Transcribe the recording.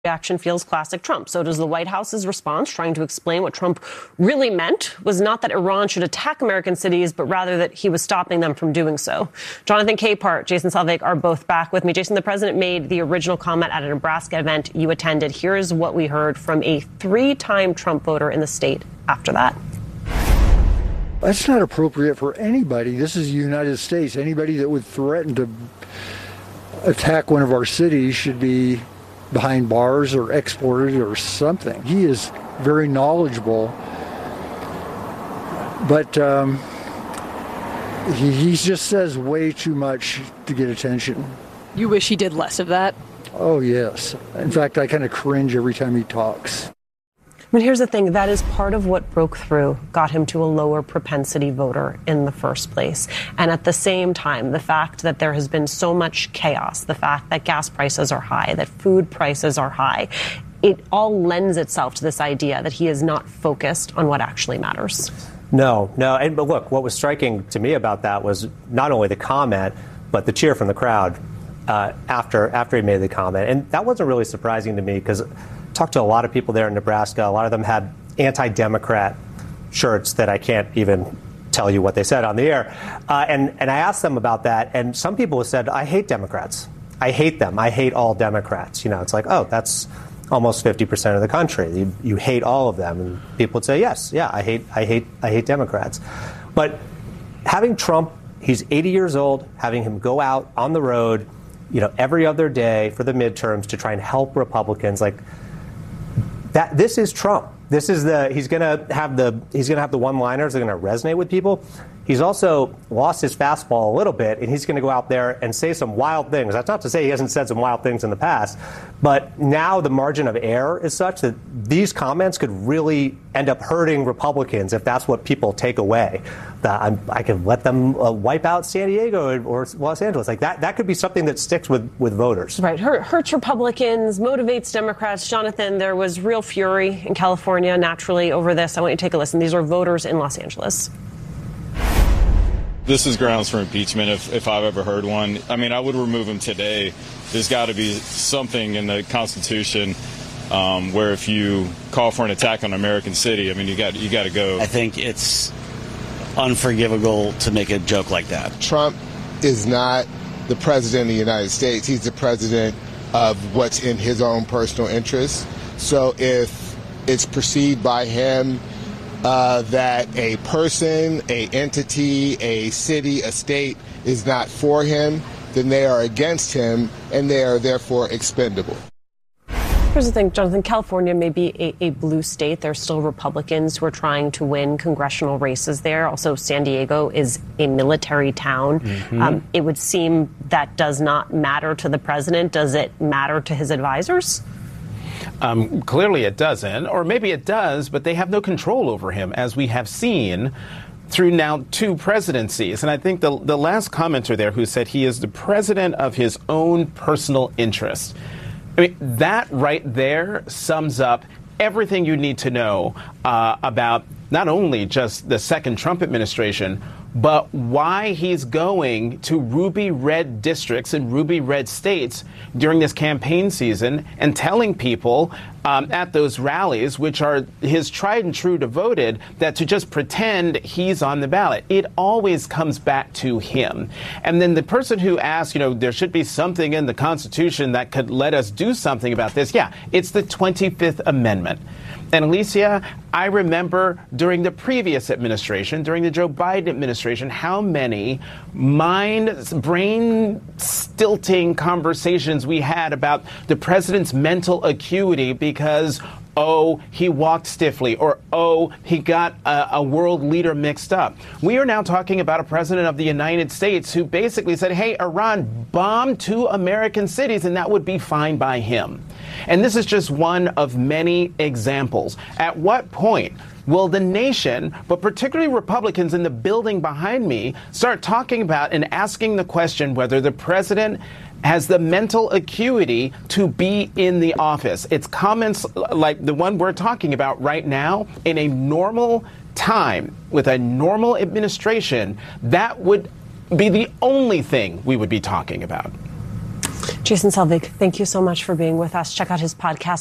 reaction feels classic Trump. So does the White House's response, trying to explain what Trump really meant was not that Iran should attack American cities, but rather that he was stopping them from doing so. Jonathan Capehart, Jason Salveik are both back with me. Jason, the president made the original comment at a Nebraska event you attended. Here's what we heard from a three-time Trump voter in the state after that. That's not appropriate for anybody. This is the United States. Anybody that would threaten to attack one of our cities should be behind bars or exported or something. He is very knowledgeable, but he just says way too much to get attention. You wish he did less of that? Oh, yes. In fact, I kind of cringe every time he talks. But here's the thing, that is part of what broke through, got him to a lower propensity voter in the first place. And at the same time, the fact that there has been so much chaos, the fact that gas prices are high, that food prices are high, it all lends itself to this idea that he is not focused on what actually matters. No. But look, what was striking to me about that was not only the comment, but the cheer from the crowd after he made the comment. And that wasn't really surprising to me because talked to a lot of people there in Nebraska. A lot of them had anti-Democrat shirts that I can't even tell you what they said on the air. And I asked them about that. And some people said, I hate Democrats. I hate them. I hate all Democrats. You know, it's like, oh, that's almost 50% of the country. You hate all of them. And people would say, yes, yeah, I hate Democrats. But having Trump, he's 80 years old, having him go out on the road, every other day for the midterms to try and help Republicans, like, that this is Trump. This is he's going to have the one-liners that are going to resonate with people. He's also lost his fastball a little bit, and he's going to go out there and say some wild things. That's not to say he hasn't said some wild things in the past, but now the margin of error is such that these comments could really end up hurting Republicans if that's what people take away. That I could let them wipe out San Diego or Los Angeles. Like that could be something that sticks with voters. Right. Hurts Republicans, motivates Democrats. Jonathan, there was real fury in California naturally over this. I want you to take a listen. These are voters in Los Angeles. This is grounds for impeachment if I've ever heard one. I mean, I would remove him today. There's got to be something in the Constitution where if you call for an attack on an American city, I mean, you got to go. I think it's unforgivable to make a joke like that. Trump is not the president of the United States. He's the president of what's in his own personal interest. So if it's perceived by him that a person, a entity, a city, a state is not for him, then they are against him and they are therefore expendable. Here's the thing, Jonathan. California may be a blue state. There's still Republicans who are trying to win congressional races there. Also, San Diego is a military town. Mm-hmm. It would seem that does not matter to the president. Does it matter to his advisors? Clearly it doesn't, or maybe it does, but they have no control over him, as we have seen through now 2 presidencies. And I think the last commenter there who said he is the president of his own personal interest. I mean, that right there sums up everything you need to know about not only just the second Trump administration, but why he's going to ruby red districts and ruby red states during this campaign season and telling people at those rallies, which are his tried and true devoted, that to just pretend he's on the ballot. It always comes back to him. And then the person who asked, there should be something in the Constitution that could let us do something about this. Yeah, it's the 25th Amendment. And Alicia, I remember during the previous administration, during the Joe Biden administration, how many brain-stilting conversations we had about the president's mental acuity because, oh, he walked stiffly, or, oh, he got a world leader mixed up. We are now talking about a president of the United States who basically said, hey, Iran bombed 2 American cities, and that would be fine by him. And this is just one of many examples. At what point will the nation, but particularly Republicans in the building behind me, start talking about and asking the question whether the president has the mental acuity to be in the office? It's comments like the one we're talking about right now in a normal time with a normal administration, that would be the only thing we would be talking about. Jason Selvig, thank you so much for being with us. Check out his podcast.